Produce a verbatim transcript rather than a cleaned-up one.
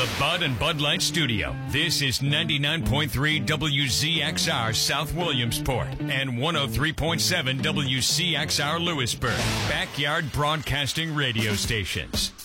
the Bud and Bud Light Studio, this is ninety-nine point three W Z X R South Williamsport and one oh three point seven W C X R Lewisburg, Backyard Broadcasting Radio Stations.